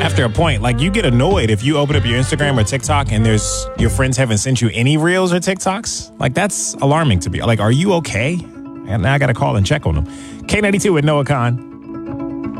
after a point, like you get annoyed if you open up your Instagram or TikTok and there's your friends haven't sent you any reels or TikToks. Like that's alarming to me. Like, are you okay? And now I got to call and check on them. K92 with Noah Khan.